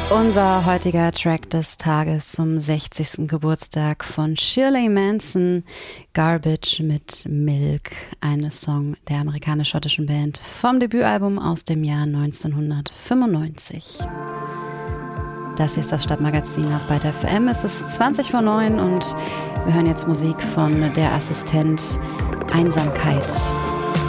Unser heutiger Track des Tages zum 60. Geburtstag von Shirley Manson, Garbage mit Milk, ein Song der amerikanisch-schottischen Band vom Debütalbum aus dem Jahr 1995. Das hier ist das Stadtmagazin auf Byte FM. Es ist 20 vor 9 und wir hören jetzt Musik von Der Assistent, Einsamkeit.